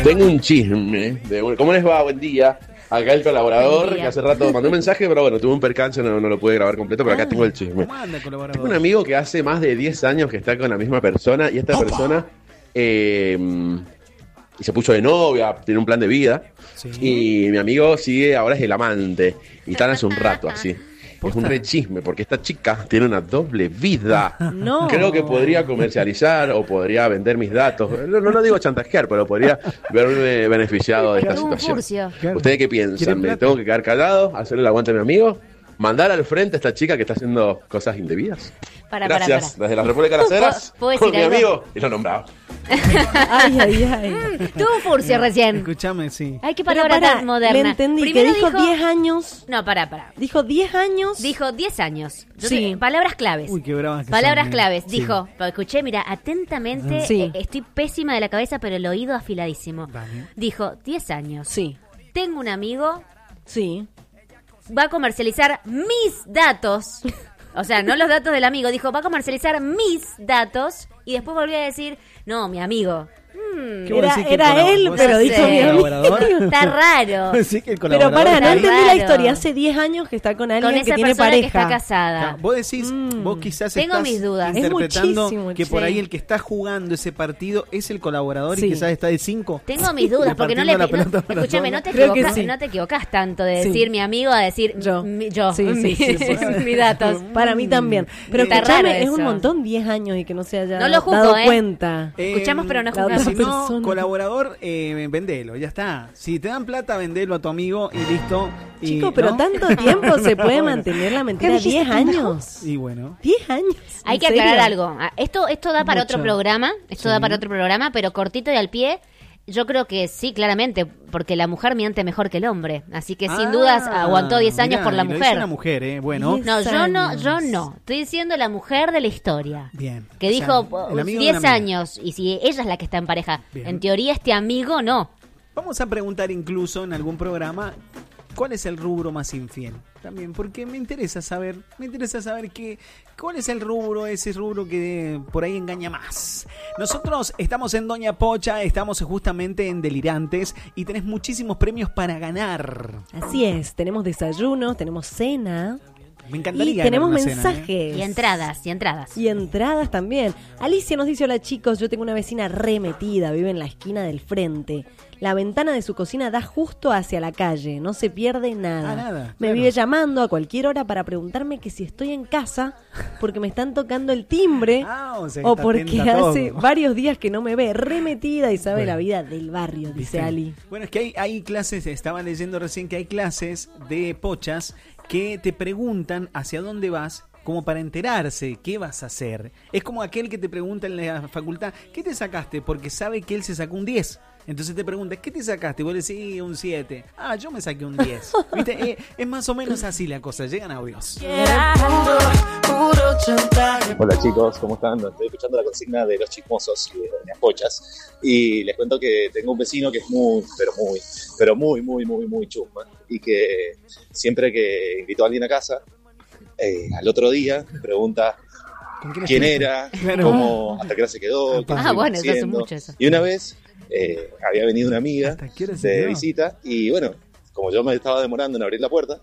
Tengo un chisme. ¿Cómo les va? Buen día. Acá el colaborador, que hace rato mandó un mensaje, pero bueno, tuve un percance, no lo pude grabar completo, pero acá tengo el chisme. ¿Cómo anda, colaborador? Tengo un amigo que hace más de 10 años que está con la misma persona, y esta persona se puso de novia, tiene un plan de vida, Sí. y mi amigo ahora es el amante, y están hace un rato así. Es un re chisme, porque esta chica tiene una doble vida. No. Creo que podría comercializar o podría vender mis datos. No lo digo chantajear, pero podría verme beneficiado de esta Pero un situación. furcio. ¿Ustedes qué ¿Quieren piensan? ¿Me plata? tengo que quedar callado, hacerle el aguante a mi amigo? ¿Mandar al frente a esta chica que está haciendo cosas indebidas? Gracias. Desde la República de las Heras, ¿Puedo con decir mi algo? amigo y lo nombrado. Ay. Tuvo un furcio recién. Escúchame, sí. Ay, qué Pero palabra pará, tan moderna. le entendí Primero que dijo 10 años. No, pará. Dijo 10 años. Dijo 10 años. Yo Sí. sé, palabras claves. Uy, qué bravas que Palabras son, claves. Sí. Dijo, lo escuché, mira, atentamente. Sí. Estoy pésima de la cabeza, pero el oído afiladísimo. Vale. Dijo, 10 años. Sí. Tengo un amigo, Sí. va a comercializar mis datos. O sea, no los datos del amigo. Dijo, va a comercializar mis datos. Y después volvió a decir, no, mi amigo. ¿Qué vos decís que el Era él, vos pero decís dijo que mi el amigo. colaborador? Está raro. Vos decís que el Pero colaborador pará, no está entendí la raro. historia. Hace 10 años que está con alguien Con que esa tiene persona pareja. que está casada. Vos decís, vos quizás Tengo estás mis dudas. Es interpretando muchísimo, que por sí. ahí el que está jugando ese partido es el colaborador Sí. y quizás está de 5. Tengo mis dudas, porque no le... Repartiendo la pelota para escúchame, todos. no te, Creo que equivocas, sí. no te equivocas tanto de Sí. decir mi amigo a decir Yo. yo. Sí, sí. Mis datos. Para mí también. Pero Está escuchame, raro es un eso. montón 10 años y que no se haya No lo juzgo, dado ¿eh? cuenta. Escuchamos, pero no la juzgamos. otra Si no, persona. colaborador, vendelo, ya está. Si te dan plata, vendelo a tu amigo y listo. Y, Chico, pero ¿no? tanto tiempo se puede Bueno. mantener la mentira. 10 años. Y bueno. 10 años. Hay ¿En que serio? aclarar algo. Esto da para Mucho. otro programa. Esto Sí. da para otro programa, pero cortito y al pie. Yo creo que sí, claramente, porque la mujer miente mejor que el hombre. Así que sin dudas aguantó 10 años mirá, por la y lo mujer. dice una mujer, bueno. 10 No, años. yo no. Estoy diciendo la mujer de la historia. Bien. Que O sea, dijo el amigo de 10 una amiga. años. Y si ella es la que está en pareja, Bien. en teoría este amigo no. Vamos a preguntar incluso en algún programa cuál es el rubro más infiel. También, porque me interesa saber cuál es el rubro, ese rubro que por ahí engaña más. Nosotros estamos en Doña Pocha, estamos justamente en Delirantes y tenés muchísimos premios para ganar. Así es. Tenemos desayunos, tenemos cena. Me encantaría Y ganar tenemos una cena, ¿eh? mensajes. Y entradas. Y entradas también. Alicia nos dice, hola chicos, yo tengo una vecina remetida, vive en la esquina del frente. La ventana de su cocina da justo hacia la calle, no se pierde nada. Ah, nada, Me claro. vive llamando a cualquier hora para preguntarme que si estoy en casa porque me están tocando el timbre Ah, o sea que o está porque atenta a hace todo. varios días que no me ve, remetida y sabe Bueno. la vida del barrio, dice ¿Viste? Ali. Bueno, es que hay clases, estaba leyendo recién que hay clases de pochas que te preguntan hacia dónde vas como para enterarse qué vas a hacer. Es como aquel que te pregunta en la facultad, ¿qué te sacaste? Porque sabe que él se sacó un 10. Entonces te pregunta, ¿qué te sacaste? Y vos le decís, un 7. Ah, yo me saqué un 10. ¿Viste? Es más o menos así la cosa. Llegan audios. Hola chicos, ¿cómo están? Estoy escuchando la consigna de los chismosos y de Doñas Pochas y les cuento que tengo un vecino que es muy chusma y que siempre que invito a alguien a casa, al otro día me pregunta quién era, Claro. cómo, hasta qué hora se quedó, qué Ah, estuvimos bueno, eso hace haciendo. mucho eso. Y una vez había venido una amiga ¿Hasta qué hora se de quedó? visita y bueno, como yo me estaba demorando en abrir la puerta,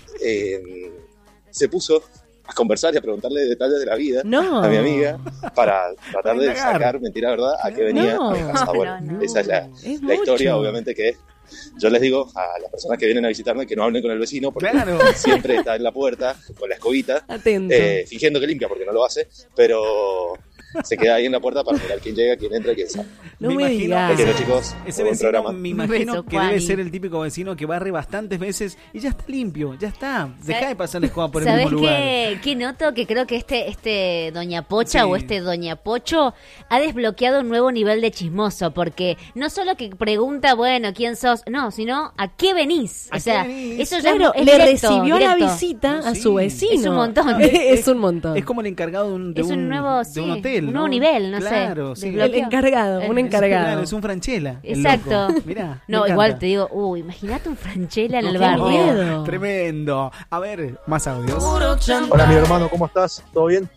se puso a conversar y a preguntarle detalles de la vida No. a mi amiga para tratar de indagar. sacar, mentira verdad, a qué venía No. a mi casa. Bueno, No. esa es Es la historia, mucho. obviamente, que yo les digo a las personas que vienen a visitarme que no hablen con el vecino porque Claro. siempre está en la puerta con la escobita, Atento. fingiendo que limpia porque no lo hace, pero se queda ahí en la puerta para mirar quién llega, quién entra y quién sale. No me imagino digas. Te quiero, chicos. Ese Buen vecino, programa. me Un imagino beso, que debe Juani. ser el típico vecino que barre bastantes veces y ya está limpio, ya está. Deja de pasar la escoba por el ¿Sabés mismo lugar. qué noto? Que creo que este Doña Pocha Sí. o este Doña Pocho ha desbloqueado un nuevo nivel de chismoso, porque no solo que pregunta, bueno, ¿quién sos? No, sino ¿a qué venís? ¿A O sea, qué venís? eso ya Claro, es le directo, recibió la directo. visita a Sí. su vecino. Es un montón. Es un montón. Es como el encargado de Es un nuevo, de sí, un hotel, un ¿no? nuevo nivel, no sé. Claro, sí. Desbloqueo. El encargado, un encargado. Claro, es un Franchella. el Exacto. loco. Mirá, me No, encanta. igual te digo, imagínate un Franchella en el Qué barrio. miedo. Tremendo. A ver, más audios. Hola, mi hermano, ¿cómo estás? ¿Todo bien?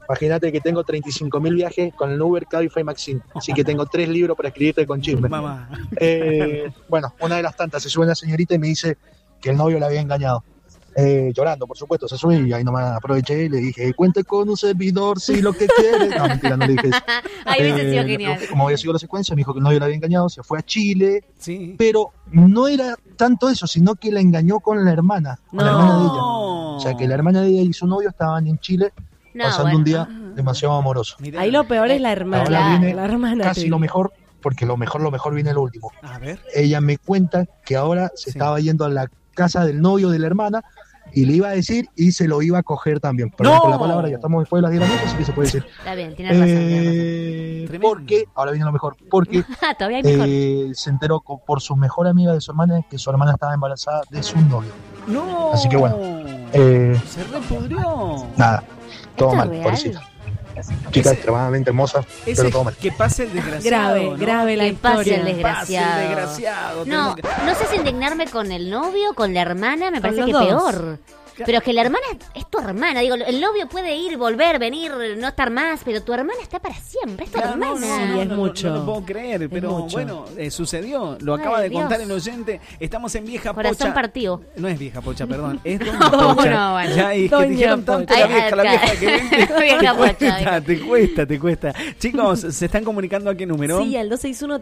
Imagínate que tengo 35.000 viajes con el Uber, Cabify, Maxim. Así que tengo 3 libros para escribirte con chisme. Mamá. Bueno, una de las tantas, se sube una señorita y me dice que el novio la había engañado. Llorando, por supuesto, se sube y ahí nomás aproveché y le dije, cuente con un servidor si lo que quiere. No, mentira, no le dije eso. Ahí hubiese sido genial. Como había sido la secuencia, me dijo que el novio la había engañado, se fue a Chile, Sí. pero no era tanto eso, sino que la engañó con la hermana, con la hermana de ella. O sea, que la hermana de ella y su novio estaban en Chile pasando un día demasiado amoroso. Mirá. Ahí lo peor es la hermana. Ahora viene La hermana casi te lo digo. mejor, porque lo mejor viene lo último. A ver. Ella me cuenta que ahora se estaba yendo a la casa del novio de la hermana y le iba a decir y se lo iba a coger también. Perdón por la palabra, ya estamos después de las 10 de la noche, así que se puede decir. Está bien, tienes razón. Porque, ahora viene lo mejor, porque Todavía hay mejor. se enteró por su mejor amiga de su hermana que su hermana estaba embarazada de su novio. No. Así que bueno, Se repudrió. nada, todo ¿Esto mal, es real? pobrecita. Chica extremadamente hermosa, Ese pero todo mal. que pase el desgraciado. ¿no? Grave la Que pase historia. el desgraciado. Pase el desgraciado. No, Tenemos que- no sé si indignarme con el novio, con la hermana, me parece los que dos. peor. Pero es que la hermana es tu hermana. Digo, el novio puede ir, volver, venir, no estar más, pero tu hermana está para siempre. Es tu Claro, hermana. Sí, es mucho. No lo puedo creer, pero mucho. bueno, sucedió. Lo Ay, acaba de Dios. contar el oyente. Estamos en Vieja Corazón Pocha. partido. No es Vieja Pocha, perdón. Es Doña No, Pocha. bueno. Ya, y es que Doña te dijeron tanto Pocha. la vieja que Vieja te Pocha, cuesta, te cuesta. Chicos, ¿se están comunicando a qué número? Sí, al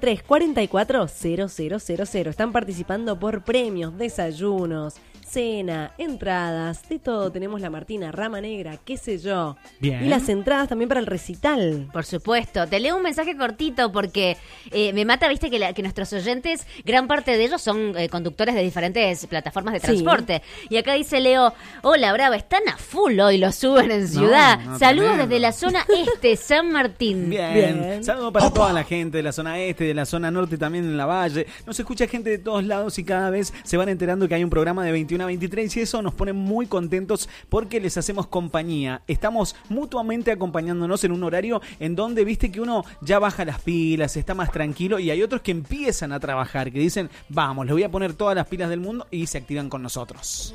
261-344-0000. Están participando por premios, desayunos, cena, entradas, de todo. Tenemos la Martina, Rama Negra, qué sé yo. Bien. Y las entradas también para el recital. Por supuesto. Te leo un mensaje cortito porque me mata, viste, que nuestros oyentes, gran parte de ellos son conductores de diferentes plataformas de Sí. transporte. Y acá dice Leo, hola, brava, están a full hoy, lo suben en ciudad. no, Saludos tremendo. desde la zona este, San Martín. Bien. Saludos para toda la gente de la zona este, de la zona norte, también en la Valle. Nos escucha gente de todos lados y cada vez se van enterando que hay un programa de 21 a 23 y eso nos pone muy contentos porque les hacemos compañía. Estamos mutuamente acompañándonos en un horario en donde viste que uno ya baja las pilas, está más tranquilo y hay otros que empiezan a trabajar, que dicen, vamos, les voy a poner todas las pilas del mundo y se activan con nosotros.